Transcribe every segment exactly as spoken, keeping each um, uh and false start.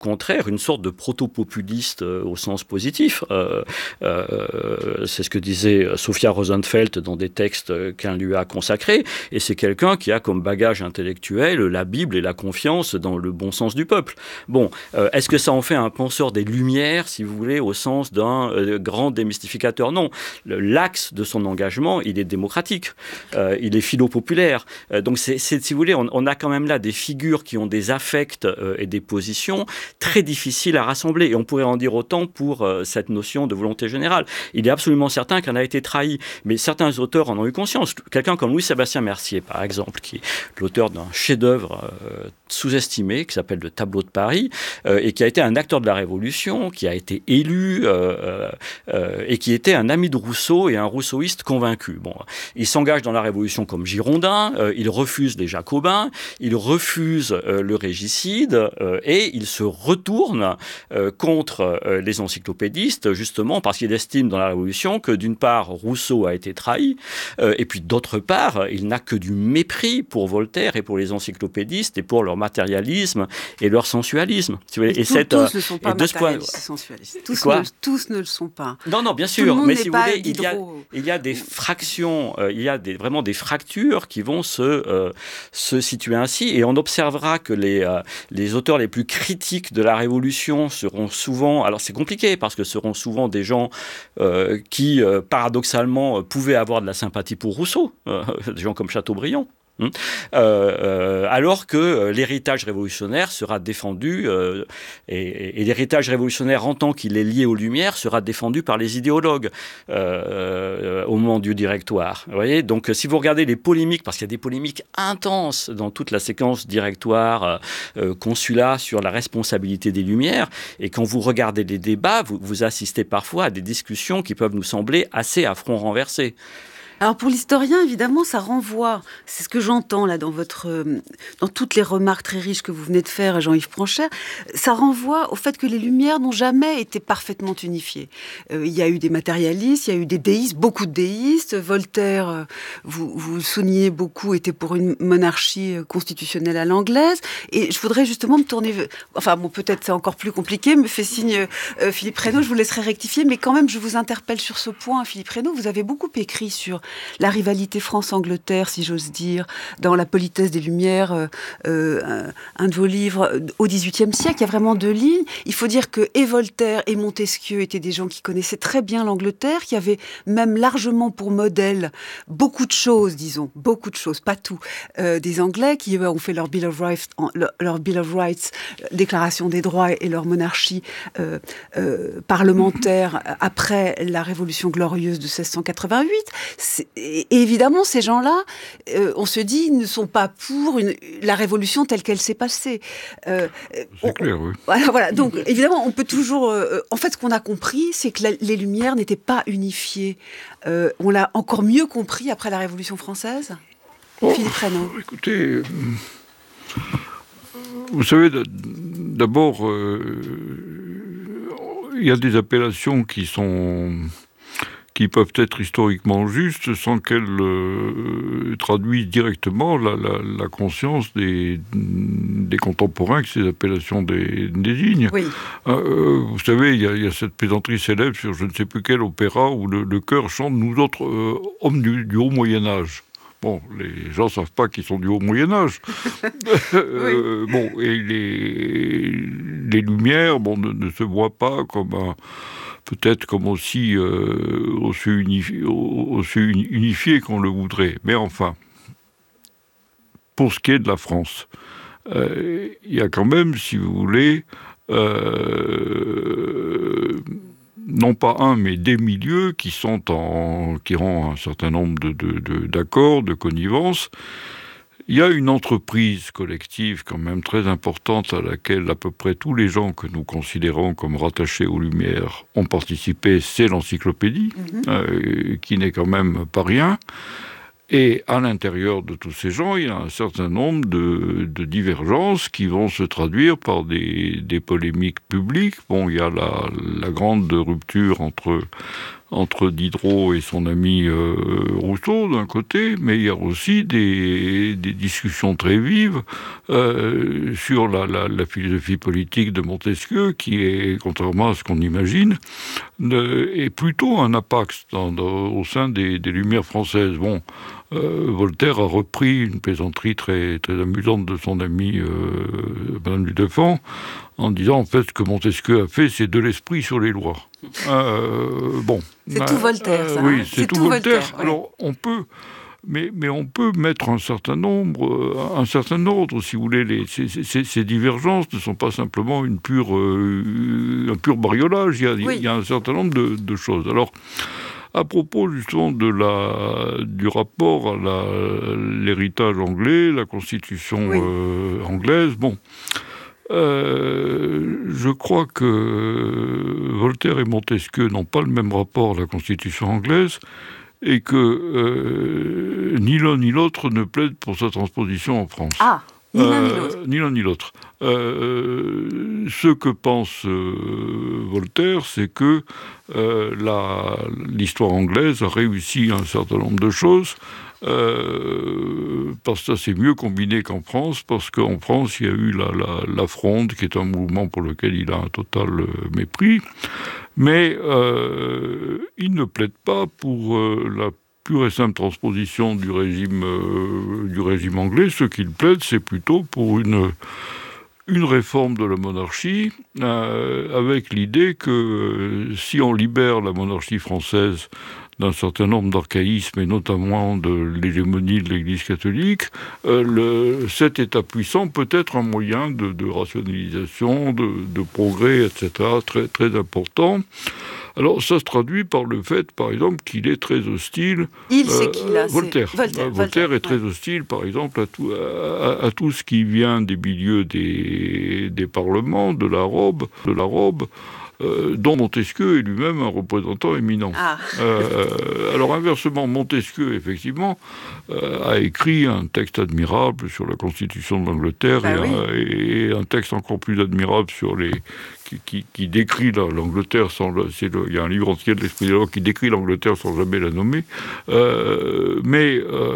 contraire, une sorte de proto-populiste euh, au sens positif. Euh, euh, c'est ce que disait Sophia Rosenfeld dans des textes qu'elle lui a consacrés. Et c'est quelqu'un qui a comme bagage intellectuel la Bible et la confiance dans le bon sens du peuple. Bon, euh, est-ce que ça en fait un penseur des Lumières, si vous voulez, au sens d'un euh, grand démystificateur? Non. Le, l'axe de son engagement, il est démocratique. Euh, il est philo-populaire. Euh, donc, c'est, c'est, si vous voulez, on, on a quand même là des figures qui ont des affects euh, et des positions très difficiles à rassembler. Et on pourrait en dire autant pour euh, cette notion de volonté générale. Il est absolument certain qu'elle a été trahie. Mais certains auteurs en ont eu conscience. Quelqu'un comme Louis-Sébastien Mercier, par exemple, qui est l'auteur d'un chef-d'œuvre euh, sous-estimé, qui s'appelle Le Tableau de Paris, euh, et qui a été un acteur de la Révolution, qui a été élu, euh, euh, et qui était un ami de Rousseau et un rousseauiste convaincu. Bon, il s'engage dans la Révolution comme Girondin, euh, il refuse les Jacobins, il refuse euh, le régicide, euh, et il se retourne euh, contre euh, les encyclopédistes, justement parce qu'il estime dans la Révolution que d'une part, Rousseau a été trahi, euh, et puis d'autre part, il n'a que du mépris pour Voltaire et pour les encyclopédistes et pour leur matérialisme et leur sensualisme. Si vous voulez. Et, et tout, cette, tous ne sont pas matérialistes et sensualistes. Tous, Quoi ne, tous ne le sont pas. Non, non, bien sûr. Mais si vous voulez, il y, a, il y a des fractions, euh, il y a des, vraiment des fractures qui vont se, euh, se situer ainsi. Et on observera que les, euh, les auteurs les plus critiques de la Révolution seront souvent... Alors c'est compliqué parce que ce seront souvent des gens euh, qui, euh, paradoxalement, pouvaient avoir de la sympathie pour Rousseau. Euh, des gens comme Chateaubriand. Euh, euh, alors que euh, l'héritage révolutionnaire sera défendu, euh, et, et l'héritage révolutionnaire en tant qu'il est lié aux Lumières sera défendu par les idéologues euh, euh, au moment du directoire. Vous voyez, donc si vous regardez les polémiques, parce qu'il y a des polémiques intenses dans toute la séquence directoire, euh, consulat sur la responsabilité des Lumières, et quand vous regardez les débats, vous, vous assistez parfois à des discussions qui peuvent nous sembler assez à front renversé. Alors pour l'historien, évidemment, ça renvoie, c'est ce que j'entends là dans votre, dans toutes les remarques très riches que vous venez de faire, Jean-Yves Pranchet, ça renvoie au fait que les Lumières n'ont jamais été parfaitement unifiées. Euh, il y a eu des matérialistes, il y a eu des déistes, beaucoup de déistes. Voltaire, euh, vous, vous le soulignez beaucoup, était pour une monarchie constitutionnelle à l'anglaise. Et je voudrais justement me tourner, enfin bon, peut-être c'est encore plus compliqué, me fait signe euh, Philippe Reynaud, je vous laisserai rectifier, mais quand même je vous interpelle sur ce point, Philippe Reynaud, vous avez beaucoup écrit sur la rivalité France-Angleterre, si j'ose dire, dans La politesse des Lumières, euh, euh, un de vos livres, au dix-huitième siècle, il y a vraiment deux lignes. Il faut dire que et Voltaire et Montesquieu étaient des gens qui connaissaient très bien l'Angleterre, qui avaient même largement pour modèle beaucoup de choses, disons, beaucoup de choses, pas tout, euh, des Anglais qui eux, ont fait leur Bill of Rights, leur, leur Bill of Rights, Déclaration des droits et leur monarchie euh, euh, parlementaire après la Révolution glorieuse de seize cent quatre-vingt-huit. C'est, et évidemment, ces gens-là, euh, on se dit, ne sont pas pour une, la révolution telle qu'elle s'est passée. Euh, c'est on, clair, oui. Voilà, voilà. Donc, évidemment, on peut toujours... Euh, en fait, ce qu'on a compris, c'est que la, les Lumières n'étaient pas unifiées. Euh, on l'a encore mieux compris après la Révolution française. Oh, Philippe Reynaud. Écoutez, euh, vous savez, d'abord, euh, il y a des appellations qui sont... qui peuvent être historiquement justes sans qu'elles euh, traduisent directement la, la, la conscience des, des contemporains que ces appellations dé, désignent. Oui. Euh, vous savez, il y, y a cette plaisanterie célèbre sur je ne sais plus quel opéra où le, le chœur chante « Nous autres, euh, hommes du, du haut Moyen-Âge ». Bon, les gens ne savent pas qu'ils sont du haut Moyen-Âge. euh, oui. Bon, et les, les Lumières bon, ne, ne se voient pas comme un... peut-être comme aussi, euh, aussi, unifié, aussi unifié qu'on le voudrait. Mais enfin, pour ce qui est de la France, euh, il y a quand même, si vous voulez, euh, non pas un, mais des milieux qui sont en, qui ont un certain nombre de, de, de, d'accords, de connivences. Il y a une entreprise collective quand même très importante à laquelle à peu près tous les gens que nous considérons comme rattachés aux Lumières ont participé, c'est l'encyclopédie, mmh. euh, qui n'est quand même pas rien. Et à l'intérieur de tous ces gens, il y a un certain nombre de, de divergences qui vont se traduire par des, des polémiques publiques. Bon, il y a la, la grande rupture entre... entre Diderot et son ami euh, Rousseau d'un côté, mais il y a aussi des, des discussions très vives euh, sur la, la, la philosophie politique de Montesquieu, qui est, contrairement à ce qu'on imagine, ne, est plutôt un apax dans, dans, au sein des, des Lumières françaises. Bon, euh, Voltaire a repris une plaisanterie très, très amusante de son ami euh, Madame du Deffand, en disant en fait ce que Montesquieu a fait, c'est de l'esprit sur les lois. Euh, bon, c'est euh, tout Voltaire, ça. Euh, oui, hein c'est, c'est tout, tout Voltaire. Voltaire ouais. Alors on peut, mais mais on peut mettre un certain nombre, un certain ordre, si vous voulez. Les, ces, ces, ces divergences ne sont pas simplement une pure, euh, un pur bariolage. Il y a, oui. il y a un certain nombre de, de choses. Alors. À propos justement de la, du rapport à la, l'héritage anglais, la constitution oui. euh, anglaise, bon, euh, je crois que Voltaire et Montesquieu n'ont pas le même rapport à la constitution anglaise et que euh, ni l'un ni l'autre ne plaident pour sa transposition en France. Ah. Ni l'un ni l'autre. Euh, ni l'un ni l'autre. Euh, ce que pense euh, Voltaire, c'est que euh, la, l'histoire anglaise a réussi un certain nombre de choses, euh, parce que ça s'est mieux combiné qu'en France, parce qu'en France, il y a eu la, la, la Fronde, qui est un mouvement pour lequel il a un total euh, mépris, mais euh, il ne plaide pas pour euh, la pure et simple transposition du régime, euh, du régime anglais. Ce qu'il plaide, c'est plutôt pour une, une réforme de la monarchie, euh, avec l'idée que euh, si on libère la monarchie française d'un certain nombre d'archaïsmes, et notamment de l'hégémonie de l'Église catholique, euh, le, cet État puissant peut être un moyen de, de rationalisation, de, de progrès, et cetera, très, très important. Alors, ça se traduit par le fait, par exemple, qu'il est très hostile... Il, c'est euh, qui, là Voltaire. C'est... Voltaire. Euh, Voltaire, Voltaire est très ouais. hostile, par exemple, à tout, à, à tout ce qui vient des milieux des, des parlements, de la robe, de la robe, euh, dont Montesquieu est lui-même un représentant éminent. Ah. Euh, alors, inversement, Montesquieu, effectivement, euh, a écrit un texte admirable sur la Constitution de l'Angleterre, bah et, oui. un, et un texte encore plus admirable sur les... Qui, qui, qui décrit la, l'Angleterre sans... C'est le, il y a un livre entier de l'Esprit des lois qui décrit l'Angleterre sans jamais la nommer. Euh, mais euh,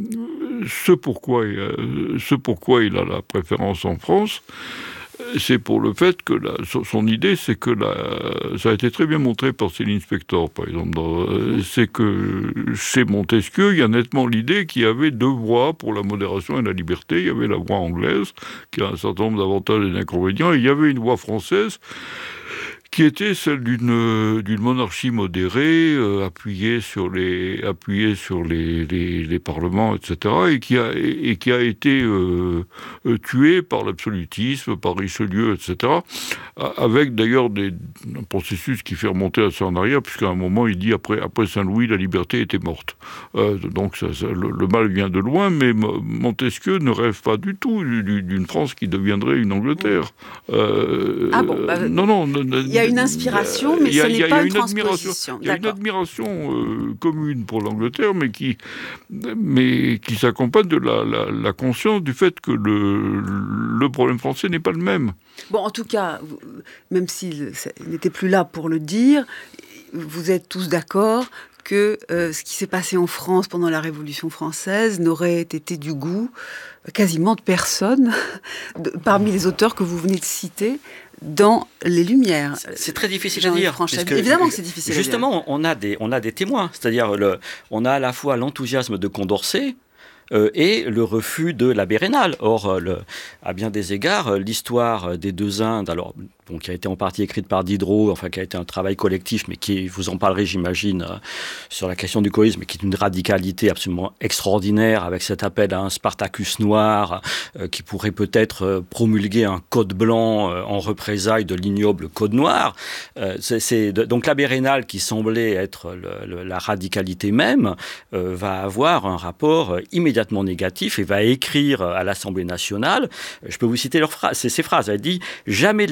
ce, pourquoi, euh, ce pourquoi il a la préférence en France, c'est pour le fait que la, son idée, c'est que la, ça a été très bien montré par Céline Spector, par exemple, dans, c'est que chez Montesquieu, il y a nettement l'idée qu'il y avait deux voies pour la modération et la liberté. Il y avait la voie anglaise, qui a un certain nombre d'avantages et d'inconvénients, et il y avait une voie française qui était celle d'une, d'une monarchie modérée, euh, appuyée sur les, appuyée sur les, les, les parlements, et cetera, et qui a, et, et qui a été euh, tuée par l'absolutisme, par Richelieu, et cetera, avec d'ailleurs des, un processus qui fait remonter assez en arrière, puisqu'à un moment, il dit, après, après Saint-Louis, la liberté était morte. Euh, donc ça, ça, le, le mal vient de loin, mais Montesquieu ne rêve pas du tout d'une France qui deviendrait une Angleterre. Euh, ah bon bah, Non, non... Il y a une inspiration, mais a, ce n'est a, pas une une transposition. Il y a une admiration euh, commune pour l'Angleterre, mais qui, mais qui s'accompagne de la, la, la conscience du fait que le, le problème français n'est pas le même. Bon, en tout cas, même s'il n'était plus là pour le dire, vous êtes tous d'accord que euh, ce qui s'est passé en France pendant la Révolution française n'aurait été du goût quasiment de personne, de, parmi les auteurs que vous venez de citer, dans les Lumières. C'est très difficile à dire. Évidemment que c'est difficile justement, à dire. Justement, on a des, on a des témoins. C'est-à-dire, le, on a à la fois l'enthousiasme de Condorcet, Euh, et le refus de l'abbé Raynal. Or, le, à bien des égards, l'histoire des deux Indes, alors, bon, qui a été en partie écrite par Diderot, enfin qui a été un travail collectif, mais qui, vous en parlerez, j'imagine, euh, sur la question du coïsme, mais qui est une radicalité absolument extraordinaire, avec cet appel à un Spartacus noir, euh, qui pourrait peut-être euh, promulguer un code blanc euh, en représailles de l'ignoble code noir. Euh, c'est, c'est de, donc l'abbé Raynal, qui semblait être le, le, la radicalité même, euh, va avoir un rapport euh, immédiatement négatif et va écrire à l'Assemblée nationale. Je peux vous citer leur phrase, c'est ces phrases. Elle dit « Jamais les conceptions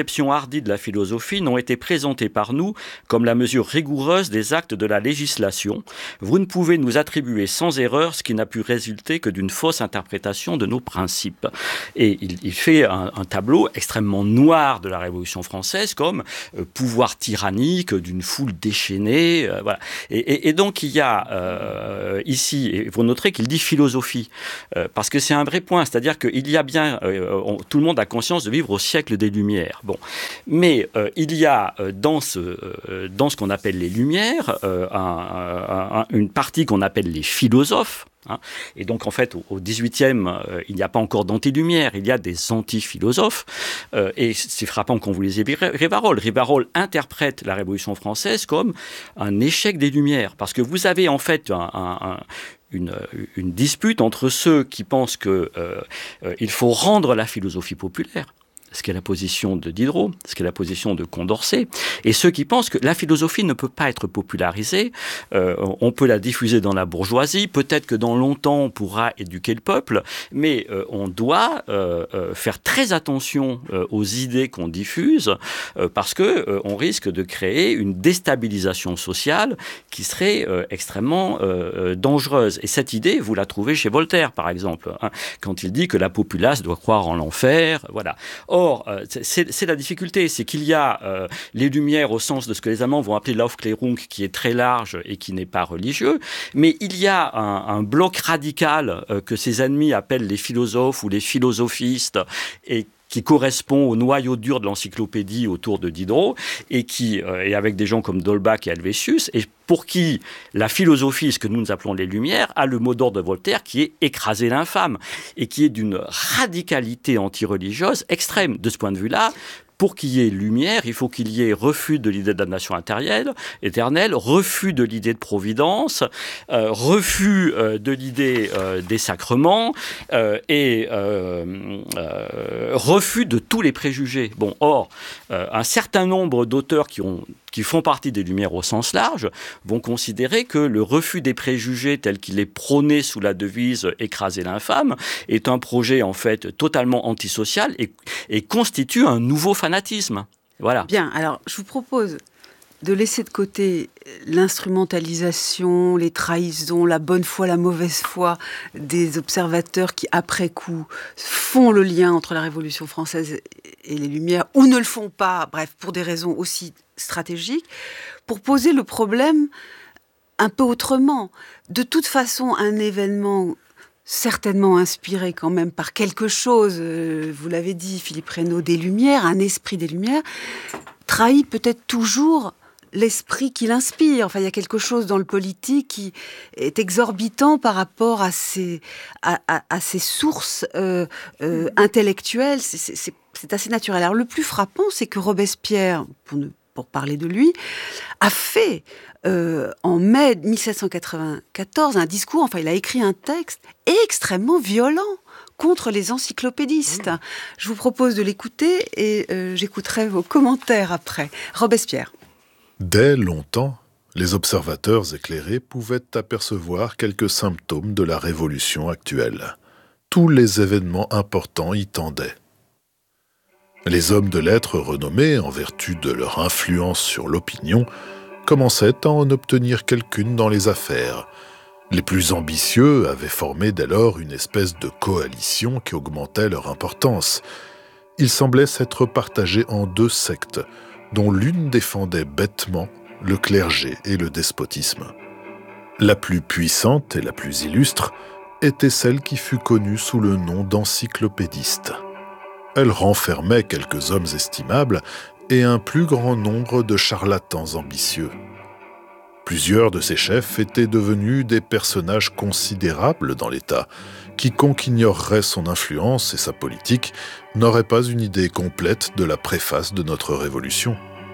conceptions hardies de la philosophie n'ont été présentées par nous comme la mesure rigoureuse des actes de la législation. Vous ne pouvez nous attribuer sans erreur ce qui n'a pu résulter que d'une fausse interprétation de nos principes. Et il, il fait un, un tableau extrêmement noir de la Révolution française comme euh, pouvoir tyrannique d'une foule déchaînée. Euh, voilà. et, et, et donc il y a euh, ici, et vous noterez qu'il dit philosophie, euh, parce que c'est un vrai point, c'est-à-dire qu'il y a bien, euh, on, tout le monde a conscience de vivre au siècle des Lumières. Bon. Mais euh, il y a euh, dans, ce, euh, dans ce qu'on appelle les Lumières, euh, un, un, une partie qu'on appelle les philosophes. Hein. Et donc, en fait, au dix-huitième, euh, il n'y a pas encore d'anti-lumière, il y a des anti-philosophes. Euh, et c'est frappant quand vous lisez Rivarol. Rivarol interprète la Révolution française comme un échec des Lumières. Parce que vous avez, en fait, un, un, un Une, une dispute entre ceux qui pensent qu'il euh, euh, faut rendre la philosophie populaire, ce qui est la position de Diderot, ce qui est la position de Condorcet, et ceux qui pensent que la philosophie ne peut pas être popularisée, euh, on peut la diffuser dans la bourgeoisie, peut-être que dans longtemps on pourra éduquer le peuple, mais euh, on doit euh, euh, faire très attention euh, aux idées qu'on diffuse, euh, parce qu'on euh, risque de créer une déstabilisation sociale qui serait euh, extrêmement euh, dangereuse. Et cette idée, vous la trouvez chez Voltaire, par exemple, hein, quand il dit que la populace doit croire en l'enfer, voilà. Or, c'est, c'est la difficulté, c'est qu'il y a euh, les Lumières au sens de ce que les Allemands vont appeler l'Aufklärung, qui est très large et qui n'est pas religieux, mais il y a un, un bloc radical euh, que ses ennemis appellent les philosophes ou les philosophistes, et qui correspond au noyau dur de l'encyclopédie autour de Diderot, et qui euh, et avec des gens comme D'Holbach et Helvétius, et pour qui la philosophie, ce que nous nous appelons les Lumières, a le mot d'ordre de Voltaire qui est écraser l'infâme, et qui est d'une radicalité anti-religieuse extrême. De ce point de vue-là, pour qu'il y ait lumière, il faut qu'il y ait refus de l'idée de la nation éternelle, éternelle, refus de l'idée de providence, euh, refus euh, de l'idée euh, des sacrements euh, et euh, euh, refus de tous les préjugés. Bon, or, euh, un certain nombre d'auteurs qui ont qui font partie des Lumières au sens large, vont considérer que le refus des préjugés tel qu'il est prôné sous la devise « écraser l'infâme » est un projet en fait totalement antisocial et, et constitue un nouveau fanatisme. Voilà. Bien, alors je vous propose de laisser de côté l'instrumentalisation, les trahisons, la bonne foi, la mauvaise foi des observateurs qui, après coup, font le lien entre la Révolution française et les Lumières, ou ne le font pas, bref, pour des raisons aussi stratégiques, pour poser le problème un peu autrement. De toute façon, un événement certainement inspiré quand même par quelque chose, euh, vous l'avez dit, Philippe Reynaud, des Lumières, un esprit des Lumières, trahit peut-être toujours l'esprit qui l'inspire. Enfin, il y a quelque chose dans le politique qui est exorbitant par rapport à ses, à, à, à ses sources euh, euh, intellectuelles. C'est, c'est, c'est, c'est assez naturel. Alors, le plus frappant, c'est que Robespierre, pour, ne, pour parler de lui, a fait, euh, en mai mille sept cent quatre-vingt-quatorze, un discours, enfin, il a écrit un texte extrêmement violent contre les encyclopédistes. Mmh. Je vous propose de l'écouter et euh, j'écouterai vos commentaires après. Robespierre. Dès longtemps, les observateurs éclairés pouvaient apercevoir quelques symptômes de la révolution actuelle. Tous les événements importants y tendaient. Les hommes de lettres renommés, en vertu de leur influence sur l'opinion, commençaient à en obtenir quelqu'une dans les affaires. Les plus ambitieux avaient formé dès lors une espèce de coalition qui augmentait leur importance. Ils semblaient s'être partagés en deux sectes, dont l'une défendait bêtement le clergé et le despotisme. La plus puissante et la plus illustre était celle qui fut connue sous le nom d'encyclopédiste. Elle renfermait quelques hommes estimables et un plus grand nombre de charlatans ambitieux. Plusieurs de ses chefs étaient devenus des personnages considérables dans l'État. Quiconque ignorerait son influence et sa politique n'aurait pas une idée complète de la préface de notre Révolution.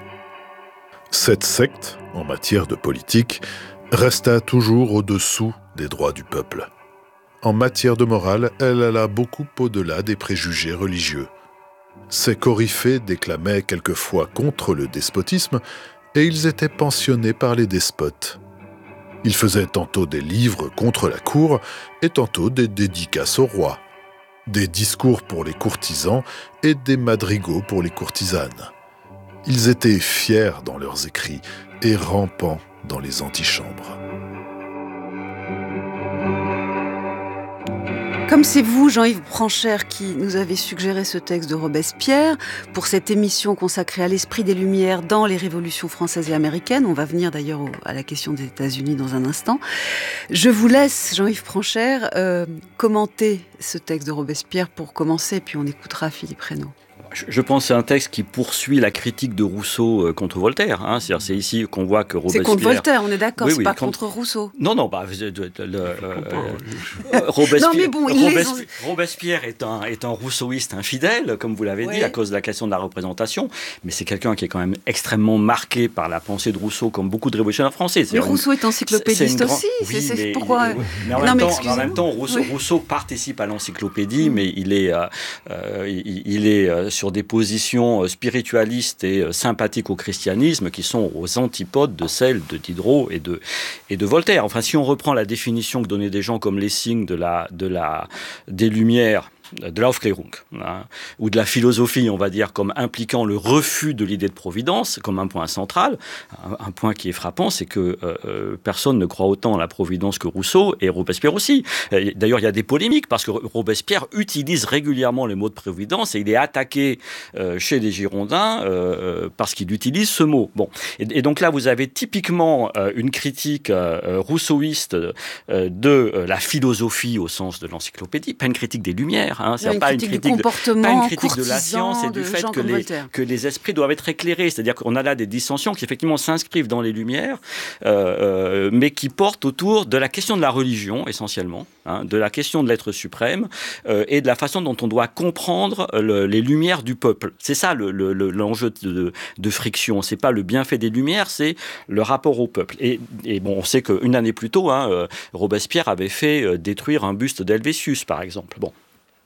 Cette secte, en matière de politique, resta toujours au-dessous des droits du peuple. En matière de morale, elle alla beaucoup au-delà des préjugés religieux. Ses coryphées déclamaient quelquefois contre le despotisme, et ils étaient pensionnés par les despotes. Ils faisaient tantôt des livres contre la cour et tantôt des dédicaces au roi. des discours pour les courtisans et des madrigaux pour les courtisanes. Ils étaient fiers dans leurs écrits et rampants dans les antichambres. Comme c'est vous, Jean-Yves Pranchère, qui nous avez suggéré ce texte de Robespierre pour cette émission consacrée à l'esprit des Lumières dans les révolutions françaises et américaines, on va venir d'ailleurs au, à la question des États-Unis dans un instant, je vous laisse, Jean-Yves Pranchère, euh, commenter ce texte de Robespierre pour commencer, puis on écoutera Philippe Reynaud. Je pense que c'est un texte qui poursuit la critique de Rousseau contre Voltaire. Hein. C'est-à-dire, c'est ici qu'on voit que Robespierre... C'est contre Voltaire, on est d'accord, oui, c'est oui, pas contre... contre Rousseau. Non, non, bah, de, de, de, le, euh, Robespierre, non, mais bon, Robespierre, ont... Robespierre est un, est un rousseauiste infidèle, comme vous l'avez oui. dit, à cause de la question de la représentation, mais c'est quelqu'un qui est quand même extrêmement marqué par la pensée de Rousseau, comme beaucoup de révolutionnaires français. Mais Rousseau est encyclopédiste grand... aussi, oui, c'est, mais, pourquoi... Mais, mais en, non, même temps, en même temps, Rousseau, oui. Rousseau participe à l'encyclopédie, mmh. mais il est, euh, euh, il, il est euh, sur des positions spiritualistes et sympathiques au christianisme qui sont aux antipodes de celles de Diderot et de, et de Voltaire. Enfin, si on reprend la définition que donnaient des gens comme Lessing de la, de la, des Lumières, de l'Aufklärung, hein, ou de la philosophie, on va dire, comme impliquant le refus de l'idée de providence, comme un point central. Un, un point qui est frappant, c'est que euh, personne ne croit autant à la providence que Rousseau, et Robespierre aussi. D'ailleurs, il y a des polémiques, parce que Robespierre utilise régulièrement le mot de providence, et il est attaqué euh, chez les Girondins euh, parce qu'il utilise ce mot. Bon. Et, et donc là, vous avez typiquement euh, une critique euh, rousseauiste euh, de euh, la philosophie au sens de l'encyclopédie, pas une critique des Lumières. Hein, c'est pas une critique, du comportement, de, pas une critique de la science et du fait que les, que les esprits doivent être éclairés. C'est-à-dire qu'on a là des dissensions qui effectivement s'inscrivent dans les Lumières, euh, euh, mais qui portent autour de la question de la religion essentiellement, hein, de la question de l'être suprême euh, et de la façon dont on doit comprendre le, les Lumières du peuple. C'est ça le, le, le, l'enjeu de, de friction. C'est pas le bienfait des Lumières, c'est le rapport au peuple. Et, et bon, on sait qu'une année plus tôt, hein, Robespierre avait fait détruire un buste d'Helvétius, par exemple. Bon.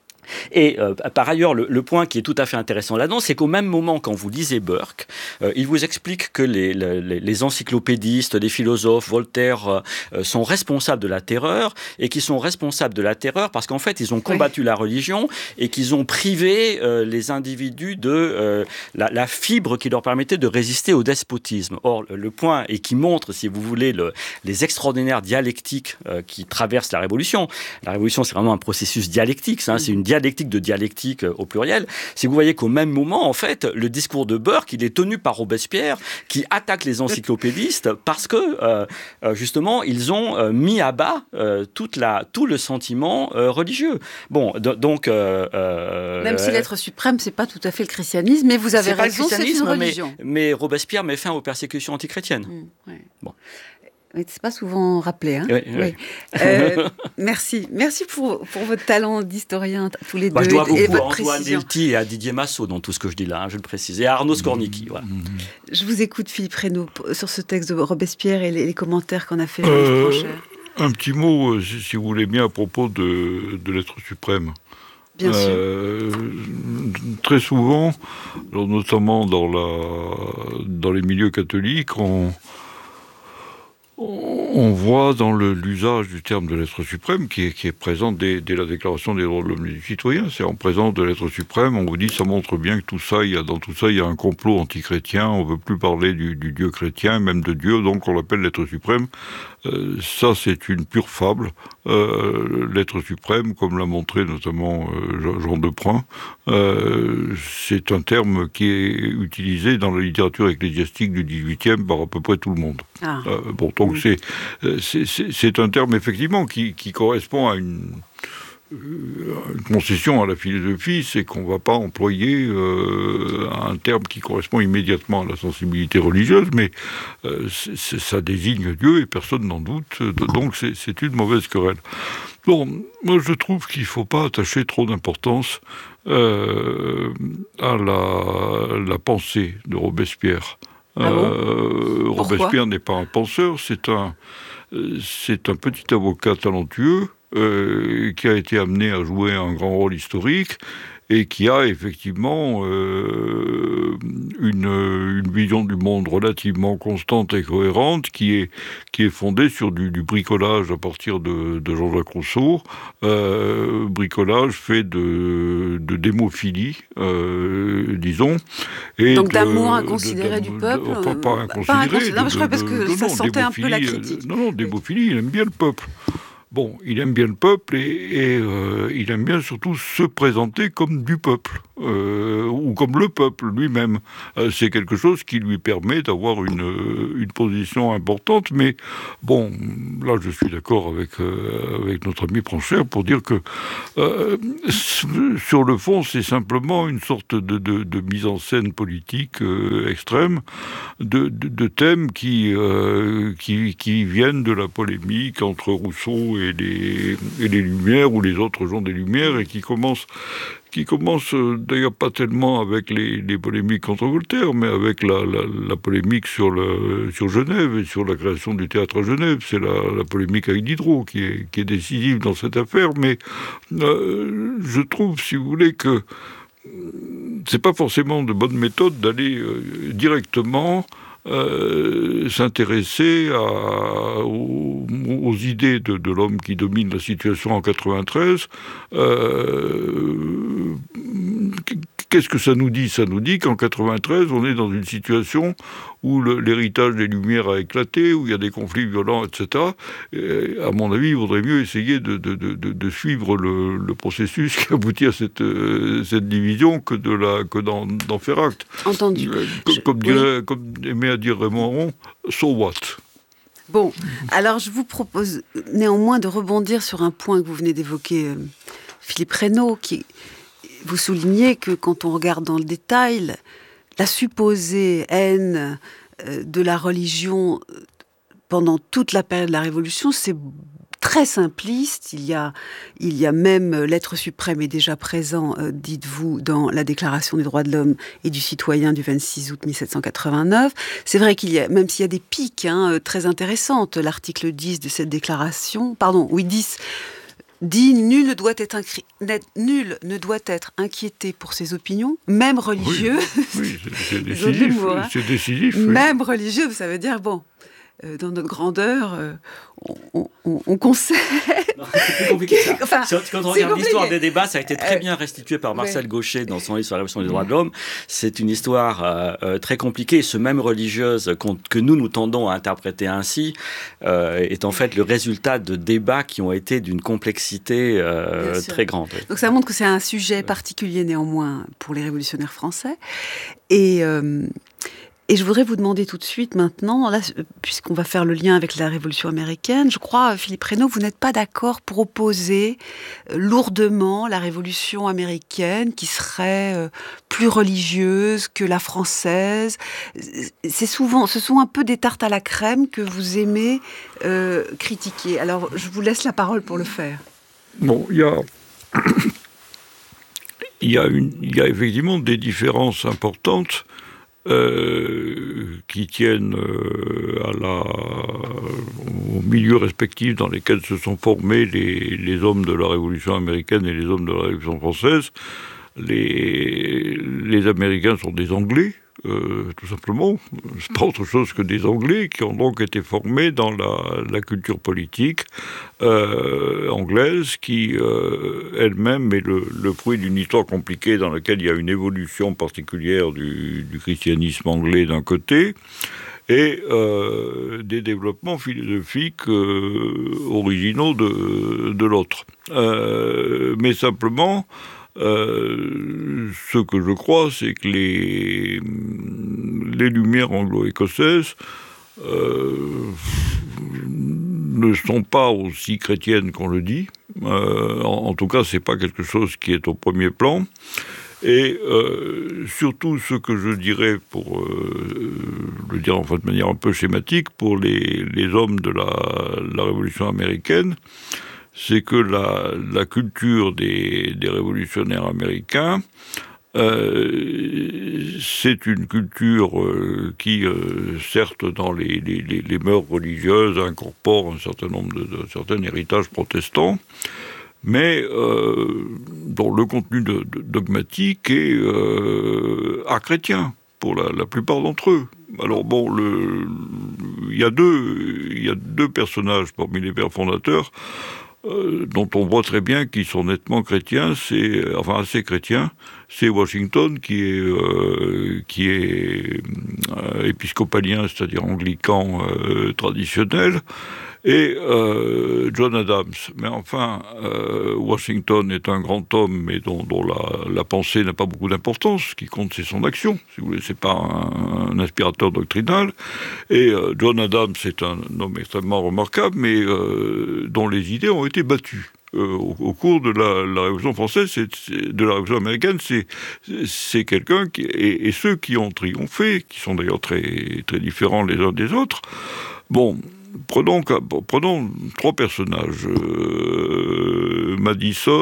Et euh, par ailleurs, le, le point qui est tout à fait intéressant là-dedans, c'est qu'au même moment, quand vous lisez Burke, euh, il vous explique que les, les, les encyclopédistes, les philosophes, Voltaire, euh, sont responsables de la terreur, et qu'ils sont responsables de la terreur parce qu'en fait, ils ont combattu oui. la religion et qu'ils ont privé euh, les individus de euh, la, la fibre qui leur permettait de résister au despotisme. Or, le, le point, et qui montre, si vous voulez, le, les extraordinaires dialectiques euh, qui traversent la Révolution. La Révolution, c'est vraiment un processus dialectique, hein, c'est une dialectique de dialectique au pluriel, c'est que vous voyez qu'au même moment, en fait, le discours de Burke, il est tenu par Robespierre, qui attaque les encyclopédistes parce que, euh, justement, ils ont euh, mis à bas euh, toute la, tout le sentiment euh, religieux. Bon, d- donc... Euh, euh, même si l'être suprême, c'est pas tout à fait le christianisme, mais vous avez raison, c'est une religion. Mais, mais Robespierre met fin aux persécutions antichrétiennes. Mmh, ouais. Bon. Oui, c'est pas souvent rappelé. Hein oui, oui. oui. Euh, merci. Merci pour, pour votre talent d'historien, tous les bah, deux. Je dois et, beaucoup et à Antoine Delty et à Didier Massot dans tout ce que je dis là, hein, je le précise, et à Arnaud Skornicki. Voilà. Je vous écoute, Philippe Reynaud, sur ce texte de Robespierre et les, les commentaires qu'on a fait. Euh, un petit mot, si vous voulez bien, à propos de, de l'être suprême. Bien euh, sûr. Très souvent, notamment dans, la, dans les milieux catholiques, on... On voit dans le, l'usage du terme de l'être suprême qui est, qui est présent dès, dès la Déclaration des droits de l'homme et du citoyen. C'est en présence de l'être suprême, on vous dit, ça montre bien que tout ça, il y a, dans tout ça, il y a un complot antichrétien, on ne veut plus parler du, du Dieu chrétien, même de Dieu, donc on l'appelle l'être suprême. Euh, ça, c'est une pure fable. Euh, l'être suprême, comme l'a montré notamment euh, Jean Deprun, euh, c'est un terme qui est utilisé dans la littérature ecclésiastique du dix-huitième par à peu près tout le monde. Ah. Euh, bon, donc c'est, c'est, c'est, c'est un terme effectivement qui, qui correspond à une, une concession à la philosophie, c'est qu'on ne va pas employer euh, un terme qui correspond immédiatement à la sensibilité religieuse, mais euh, c'est, c'est, ça désigne Dieu et personne n'en doute, donc c'est, c'est une mauvaise querelle. Bon, moi je trouve qu'il ne faut pas attacher trop d'importance euh, à la, la pensée de Robespierre. Ah bon euh, Robespierre n'est pas un penseur, c'est un, c'est un petit avocat talentueux euh, qui a été amené à jouer un grand rôle historique et qui a effectivement euh, une, une une vision du monde relativement constante et cohérente, qui est, qui est fondée sur du, du bricolage à partir de, de Jean-Jacques Rousseau, euh, bricolage fait de, de démophilie, euh, disons. Et donc de, d'amour inconsidéré de, de, du peuple de, enfin, pas inconsidéré. Pas inconsidéré. Non, je crois parce que de, ça non, sentait un peu la critique. Non, non, démophilie, il aime bien le peuple. Bon, il aime bien le peuple et, et euh, il aime bien surtout se présenter comme du peuple, euh, ou comme le peuple lui-même. Euh, c'est quelque chose qui lui permet d'avoir une, une position importante, mais bon, là je suis d'accord avec, euh, avec notre ami Prancher pour dire que euh, sur le fond, c'est simplement une sorte de, de, de mise en scène politique euh, extrême, de, de, de thèmes qui, euh, qui, qui viennent de la polémique entre Rousseau et Et les, et les Lumières, ou les autres gens des Lumières, et qui commencent, qui commencent d'ailleurs pas tellement avec les, les polémiques contre Voltaire, mais avec la, la, la polémique sur, le, sur Genève et sur la création du théâtre à Genève. C'est la, la polémique avec Diderot qui est, qui est décisive dans cette affaire, mais euh, je trouve, si vous voulez, que c'est pas forcément de bonne méthode d'aller euh, directement Euh, s'intéresser à, aux, aux idées de, de l'homme qui domine la situation en quatre-vingt-treize. Euh, Qu'est-ce que ça nous dit ? Ça nous dit qu'en quatre-vingt-treize, on est dans une situation où le, l'héritage des Lumières a éclaté, où il y a des conflits violents, et cetera. Et à mon avis, il vaudrait mieux essayer de, de, de, de suivre le, le processus qui aboutit à cette, euh, cette division que, de la, que d'en, d'en faire acte. Entendu. Euh, comme, Je, comme, dirait, oui. comme aimait à dire Raymond Aron, so what ? Bon, alors je vous propose néanmoins de rebondir sur un point que vous venez d'évoquer, euh, Philippe Reynaud, qui... Vous soulignez que quand on regarde dans le détail, la supposée haine de la religion pendant toute la période de la Révolution, c'est très simpliste. Il y a, il y a même l'être suprême est déjà présent, euh, dites-vous, dans la Déclaration des droits de l'homme et du citoyen du vingt-six août mille sept cent quatre-vingt-neuf. C'est vrai qu'il y a, même s'il y a des piques hein, très intéressantes, l'article dix de cette déclaration, pardon, oui, dix, dit « Nul ne doit être, incri... Nul ne doit être inquiété pour ses opinions, même religieux. » Oui, oui c'est, c'est décisif. hein. C'est décisif oui. Même religieux, ça veut dire, bon, euh, dans notre grandeur, euh, on, on, on conseille... Non, c'est plus compliqué que ça. Enfin, quand on regarde l'histoire des débats, ça a été très euh, bien restitué par Marcel ouais. Gaucher dans son livre sur la révolution des droits de l'homme. C'est une histoire euh, euh, très compliquée. Ce même religieuse que nous, nous tendons à interpréter ainsi euh, est en fait le résultat de débats qui ont été d'une complexité euh, très grande. Oui. Donc ça montre que c'est un sujet particulier néanmoins pour les révolutionnaires français. Et... Euh, Et je voudrais vous demander tout de suite maintenant, là, puisqu'on va faire le lien avec la Révolution américaine, je crois, Philippe Reynaud, vous n'êtes pas d'accord pour opposer lourdement la Révolution américaine, qui serait plus religieuse que la française. C'est souvent, ce sont un peu des tartes à la crème que vous aimez euh, critiquer. Alors, je vous laisse la parole pour le faire. Bon, il y a... il y a une, il y a effectivement des différences importantes Euh, qui tiennent euh, à la, aux milieux respectifs dans lesquels se sont formés les, les hommes de la Révolution américaine et les hommes de la Révolution française. Les, les Américains sont des Anglais, euh, tout simplement. C'est pas autre chose que des Anglais qui ont donc été formés dans la, la culture politique euh, anglaise, qui euh, elle-même est le, le fruit d'une histoire compliquée dans laquelle il y a une évolution particulière du, du christianisme anglais d'un côté, et euh, des développements philosophiques euh, originaux de, de l'autre. Euh, mais simplement... Euh, ce que je crois, c'est que les, les Lumières anglo-écossaises euh, ne sont pas aussi chrétiennes qu'on le dit. Euh, en, en tout cas, c'est pas quelque chose qui est au premier plan. Et euh, surtout, ce que je dirais, pour euh, le dire en fait, de manière un peu schématique, pour les, les hommes de la, la Révolution américaine, c'est que la, la culture des, des révolutionnaires américains, euh, c'est une culture euh, qui, euh, certes, dans les, les, les mœurs religieuses, incorpore un certain nombre de, de certains héritages protestants, mais euh, dont le contenu de, de, dogmatique est euh, achrétien. pour la, la plupart d'entre eux. Alors bon, le, il y a deux, il y a deux personnages parmi les pères fondateurs euh, dont on voit très bien qu'ils sont nettement chrétiens, c'est, enfin assez chrétiens. C'est Washington qui est, euh, qui est euh, épiscopalien, c'est-à-dire anglican euh, traditionnel, et euh, John Adams. Mais enfin, euh, Washington est un grand homme, mais dont, dont la, la pensée n'a pas beaucoup d'importance. Ce qui compte, c'est son action. Si vous voulez, c'est pas un, un inspirateur doctrinal. Et euh, John Adams est un homme extrêmement remarquable, mais euh, dont les idées ont été battues. Euh, au, au cours de la, la Révolution française, c'est, c'est, de la Révolution américaine, c'est, c'est quelqu'un qui... Et, et ceux qui ont triomphé, qui sont d'ailleurs très, très différents les uns des autres, bon... Prenons, prenons trois personnages. Euh, Madison,